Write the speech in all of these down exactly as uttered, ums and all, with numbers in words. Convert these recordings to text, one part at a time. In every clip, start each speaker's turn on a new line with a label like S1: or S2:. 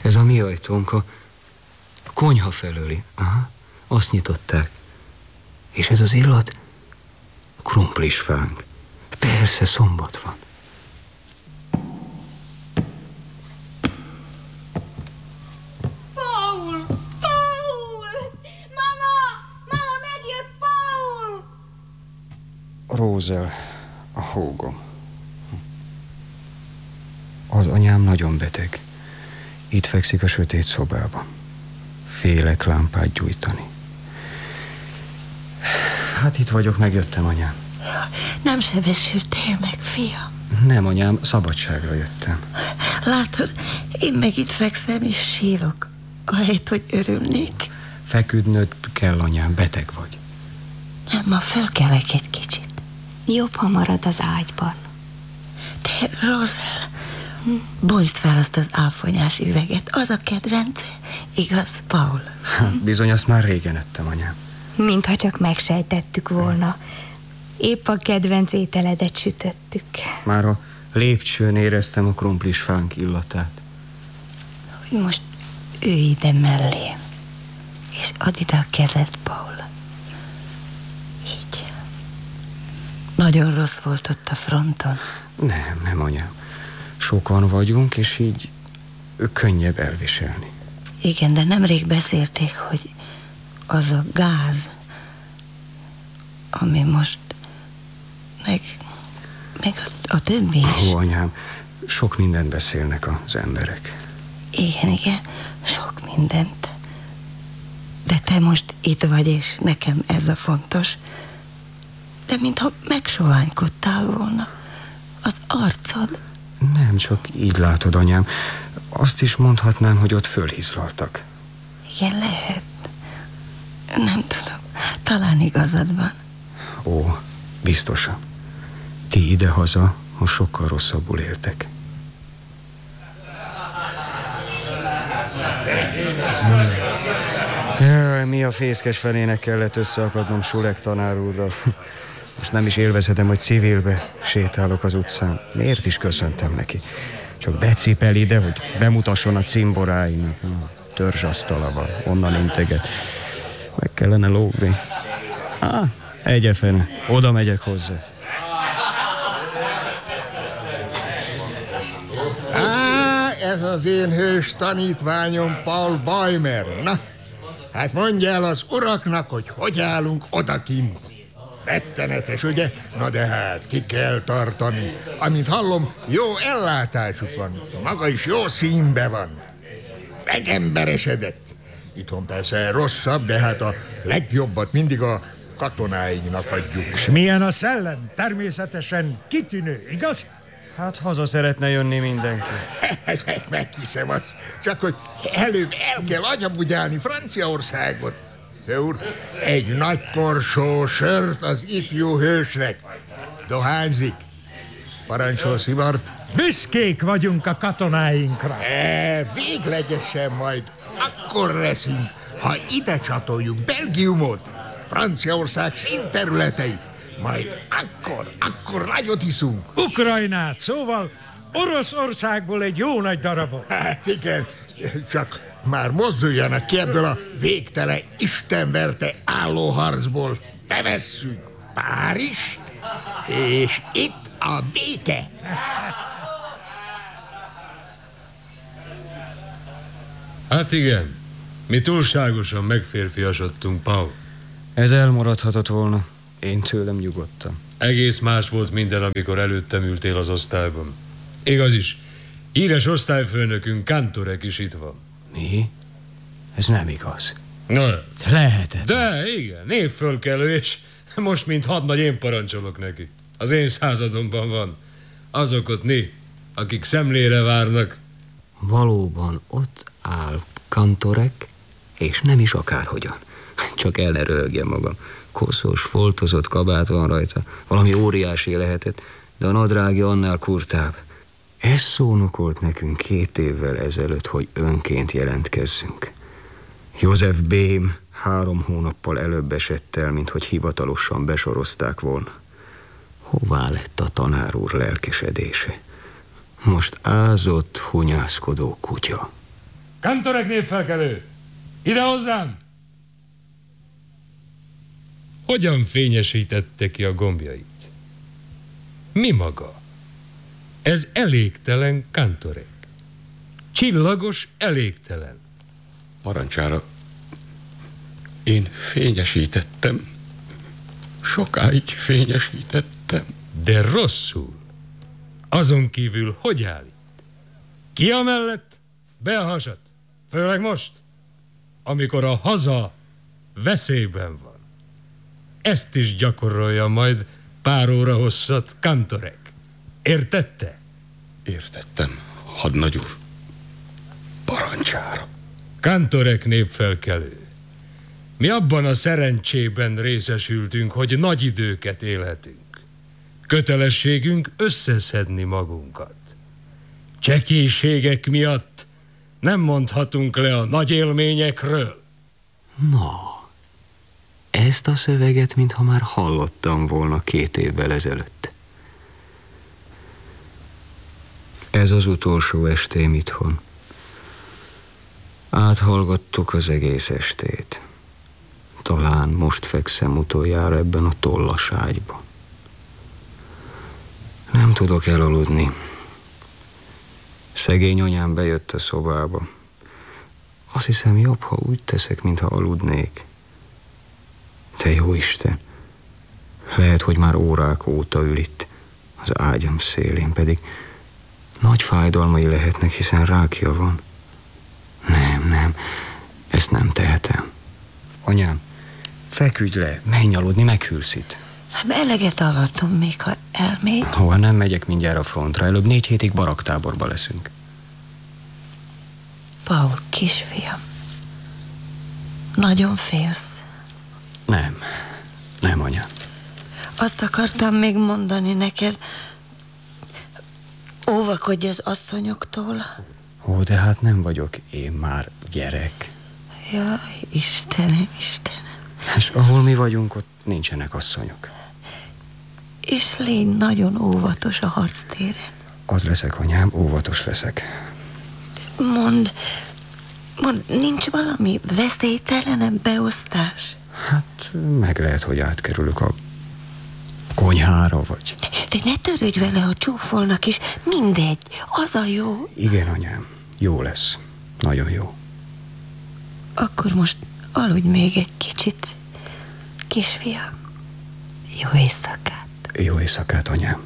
S1: Ez a mi ajtónk, a konyha felőli. Aha, azt nyitották. És ez az illat? Krumplisfánk. Persze, szombat van.
S2: Paul! Paul! Mama! Mama, megjött Paul!
S1: Rózel, a húgom. Az anyám nagyon beteg. Itt fekszik a sötét szobában. Félek lámpát gyújtani. Hát itt vagyok, megjöttem, anyám.
S2: Nem sebesültél meg, fiam?
S1: Nem, anyám, szabadságra jöttem.
S2: Látod, én meg itt fekszem és sírok, ahelyett, hogy örülnék.
S1: Feküdnöd kell, anyám, beteg vagy.
S2: Nem, ma fölkelek egy kicsit.
S3: Jobb, ha marad az ágyban.
S2: De, Rózel, hm? bontsd fel azt az áfonyás üveget. Az a kedvence, igaz, Paul?
S1: Hát, bizony, azt már régen ettem, anyám.
S3: Mintha csak megsejtettük volna. Épp a kedvenc ételedet sütöttük.
S1: Már a lépcsőn éreztem a krumplisfánk illatát.
S2: Hogy most ülj ide mellém, és add ide a kezed, Paul. Így. Nagyon rossz volt ott a fronton.
S1: Nem, nem, anyám. Sokan vagyunk, és így könnyebb elviselni.
S2: Igen, de nemrég beszélték, hogy az a gáz, ami most meg, meg a, a többi is.
S1: Ó, anyám, sok mindent beszélnek az emberek.
S2: Igen, igen, sok mindent. De te most itt vagy, és nekem ez a fontos. De mintha megsoványkodtál volna. Az arcod.
S1: Nem, csak így látod, anyám. Azt is mondhatnám, hogy ott fölhizlaltak.
S2: Igen, lehet. Nem tudom, talán igazad van.
S1: Ó, biztosan. Ti idehaza, ha sokkal rosszabbul éltek. Jaj, mi a fészkes felének kellett összeakadnom Sulek tanár úrral. Most nem is élvezhetem, hogy civilbe sétálok az utcán. Miért is köszöntem neki? Csak becipel ide, hogy bemutasson a cimboráinak. Törzsasztala van, onnan integet. Meg kellene lógni. Á, egyefene, oda megyek hozzá.
S4: Á, ez az én hős tanítványom, Paul Bäumer. Na, hát mondja el az uraknak, hogy hogy állunk odakint. Rettenetes, ugye? Na de hát, ki kell tartani. Amint hallom, jó ellátásuk van. Maga is jó színbe van. Megemberesedett. Itthon persze rosszabb, de hát a legjobbat mindig a katonáinknak adjuk.
S5: És milyen a szellem? Természetesen kitűnő, igaz?
S1: Hát haza szeretne jönni mindenki.
S4: Ezek meghiszem azt. Csak hogy előbb el kell agyabugyálni Franciaországot. Te úr, egy nagy korsó sört az ifjú hősnek. Dohányzik. Parancsol Szivart.
S5: Büszkék vagyunk a katonáinkra.
S4: E, véglegesen majd akkor leszünk, ha ide csatoljuk Belgiumot, Franciaország színterületeit. Majd akkor, akkor nagyot iszunk.
S5: Ukrajnát, szóval Oroszországból egy jó nagy darabot.
S4: Hát igen, csak már mozduljanak ki ebből a végtelen istenverte állóharcból. Bevesszük Párizst, és itt a béke.
S6: Hát igen, mi túlságosan megférfiasodtunk, Paul.
S1: Ez elmaradhatott volna. Én tőlem nyugodtam.
S6: Egész más volt minden, amikor előttem ültél az osztályban. Igaz is, híres osztályfőnökünk Kantorek is itt van.
S1: Mi? Ez nem igaz.
S6: Na,
S1: lehetett.
S6: De igen, névfölkelő, és most mint hadnagy én parancsolok neki. Az én századomban van. Azok ott né, akik szemlére várnak.
S1: Valóban ott áll Kantorek, és nem is akárhogyan. Csak el ne röhögjem magam. Koszos, foltozott kabát van rajta. Valami óriási lehetett, de a nadrágja annál kurtább. Ez szónokolt nekünk két évvel ezelőtt, hogy önként jelentkezzünk. József Bém három hónappal előbb esett el, mint hogy hivatalosan besorozták volna. Hová lett a tanár úr lelkesedése? Most ázott, hunyászkodó kutya.
S6: Kantorek népfelkelő! Ide hozzám! Hogyan fényesítette ki a gombjait? Mi maga? Ez elégtelen kantorek. Csillagos elégtelen.
S7: Parancsára én fényesítettem. Sokáig fényesítettem.
S6: De rosszul. Azon kívül hogy állít? Ki amellett? Be a hasat. Főleg most, amikor a haza veszélyben van. Ezt is gyakorolja majd pár óra hosszat kantorek. Értette?
S7: Értettem, hadnagy úr. Parancsára.
S6: Kantorek népfelkelő. Mi abban a szerencsében részesültünk, hogy nagy időket élhetünk. Kötelességünk összeszedni magunkat. Csekélységek miatt nem mondhatunk le a nagy élményekről.
S1: Na, ezt a szöveget, mintha már hallottam volna két évvel ezelőtt. Ez az utolsó estém itthon. Áthallgattuk az egész estét. Talán most fekszem utoljára ebben a tollas ágyban. Nem tudok elaludni. Szegény anyám bejött a szobába. Azt hiszem, jobb, ha úgy teszek, mintha aludnék. Te jó Isten! Lehet, hogy már órák óta ül itt, az ágyam szélén, pedig nagy fájdalmai lehetnek, hiszen rákja van. Nem, nem, ezt nem tehetem. Anyám, feküdj le, menj aludni, meghűlsz itt.
S2: Hát eleget aludtam még, ha elmégy.
S1: Hova nem megyek mindjárt a frontra, előbb négy hétig baraktáborba leszünk.
S2: Paul, kisfiam, nagyon félsz.
S1: Nem, nem, anyám.
S2: Azt akartam még mondani neked, óvakodj az asszonyoktól.
S1: Ó, de hát nem vagyok én már gyerek.
S2: Ja, Istenem, Istenem.
S1: És ahol mi vagyunk, ott nincsenek asszonyok.
S2: És légy nagyon óvatos a harctéren.
S1: Az leszek, anyám, óvatos leszek.
S2: Mondd, mondd, nincs valami veszélytelenebb beosztás?
S1: Hát meg lehet, hogy átkerülök a konyhára, vagy...
S2: De ne törődj vele, ha csúfolnak is. Mindegy, az a jó.
S1: Igen, anyám, jó lesz. Nagyon jó.
S2: Akkor most aludj még egy kicsit, kisfiam. Jó éjszakát.
S1: Jó éjszakát, anyám.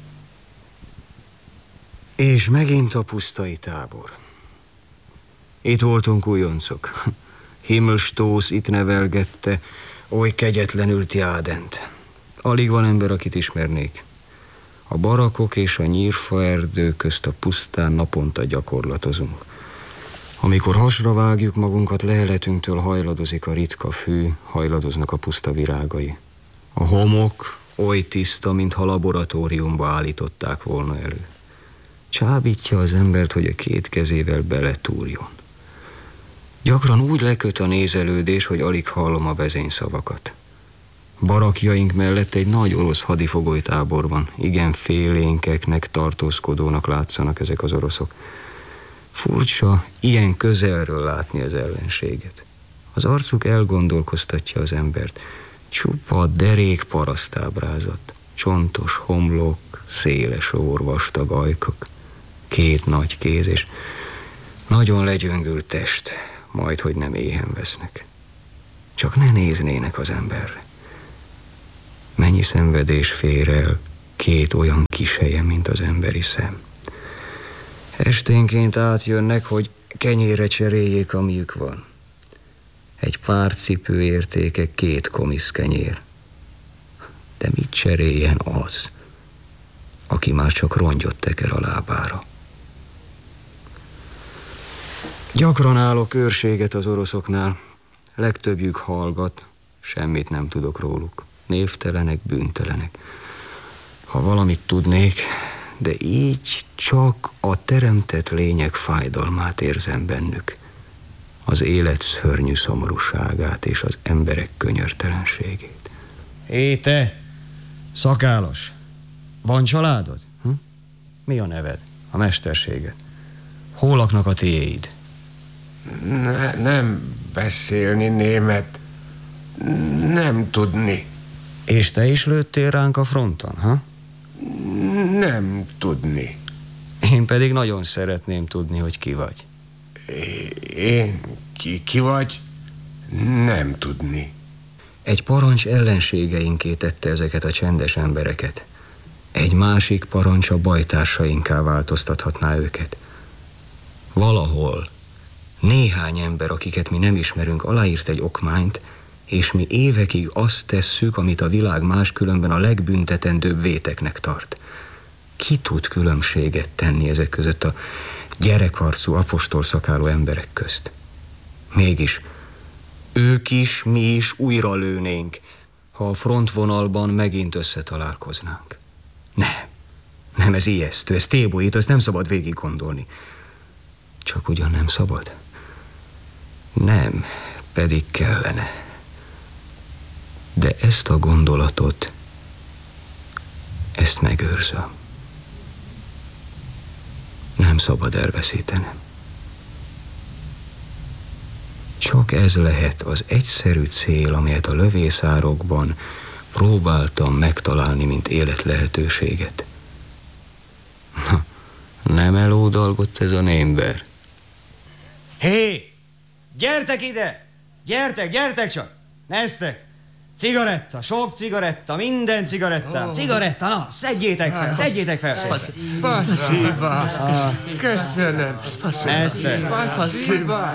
S1: És megint a pusztai tábor. Itt voltunk újoncok. Himmelstósz itt nevelgette, oly kegyetlenül Tjádent. Alig van ember, akit ismernék. A barakok és a nyírfa erdő közt a pusztán naponta gyakorlatozunk. Amikor hasra vágjuk magunkat, leheletünktől hajladozik a ritka fű, hajladoznak a puszta virágai. A homok oly tiszta, mintha laboratóriumba állították volna elő. Csábítja az embert, hogy a két kezével beletúrjon. Gyakran úgy leköt a nézelődés, hogy alig hallom a vezényszavakat. Barakjaink mellett egy nagy orosz hadifogolytábor van. Igen félénkeknek, tartózkodónak látszanak ezek az oroszok. Furcsa ilyen közelről látni az ellenséget. Az arcuk elgondolkoztatja az embert. Csupa derék parasztábrázat, csontos homlok, széles orr, vastag ajkak, két nagy kéz és nagyon legyöngült test, majd hogy nem éhen vesznek. Csak ne néznének az emberre. Mennyi szenvedés fér el két olyan kis helyen, mint az emberi szem. Esténként átjönnek, hogy kenyérre cseréljék, amiük van. Egy pár cipő értéke két komisz kenyér. De mit cseréljen az, aki már csak rongyot teker a lábára? Gyakran állok őrséget az oroszoknál. Legtöbbjük hallgat, semmit nem tudok róluk. Névtelenek, bűntelenek. Ha valamit tudnék, de így csak a teremtett lények fájdalmát érzem bennük. Az élet szörnyű szomorúságát és az emberek könyörtelenségét. Hé te, szakálos, van családod? Hm? Mi a neved, a mesterséged? Hol laknak a tiéd?
S8: Ne, nem beszélni német, nem tudni.
S1: És te is lőttél ránk a fronton, ha?
S8: Nem tudni.
S1: Én pedig nagyon szeretném tudni, hogy ki vagy.
S8: Én ki, ki vagy? Nem tudni.
S1: Egy parancs ellenségeinké tette ezeket a csendes embereket. Egy másik parancs a bajtársainká változtathatná őket. Valahol néhány ember, akiket mi nem ismerünk, aláírt egy okmányt, és mi évekig azt tesszük, amit a világ máskülönben a legbüntetendőbb véteknek tart. Ki tud különbséget tenni ezek között a gyerekarcú, apostolszakáló emberek közt? Mégis ők is, mi is újra lőnénk, ha a frontvonalban megint összetalálkoznánk. Nem, nem, ez ijesztő, ez tébolyít, ezt nem szabad végig gondolni. Csak ugyan nem szabad? Nem, pedig kellene. De ezt a gondolatot, ezt megőrzöm. Nem szabad elveszítenem. Csak ez lehet az egyszerű cél, amelyet a lövészárokban próbáltam megtalálni, mint életlehetőséget. Na, nem elódalgott ez a némber?
S9: Hé! Gyertek ide! Gyertek, gyertek csak! Neztek! Cigaretta, sok cigaretta, minden cigaretta. Oh. Cigaretta, na, szedjétek fel, szedjétek fel.
S8: Spasiba. Köszönöm.
S9: Neztek.
S8: Spasiba.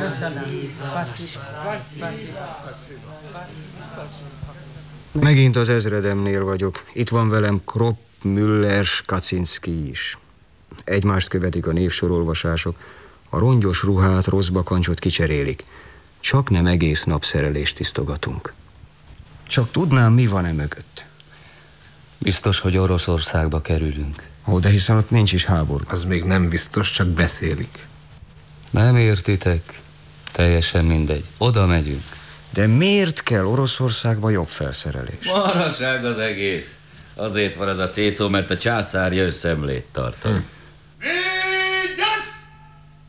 S1: Megint az ezredemnél vagyok. Itt van velem Kropp, Müller, Kaczynszki is. Egymást követik a névsorolvasások. A rongyos ruhát, rossz bakancsot kicserélik. Csak nem egész nap szerelést tisztogatunk. Csak tudnám, mi van e mögött.
S10: Biztos, hogy Oroszországba kerülünk.
S1: Ó, de hiszen ott nincs is háború.
S11: Az még nem biztos, csak beszélik.
S10: Nem értitek? Teljesen mindegy. Oda megyünk.
S1: De miért kell Oroszországba jobb felszerelés?
S10: Maraság az egész. Azért van az a cécó, mert a császár jön szemlét tartani. Hm.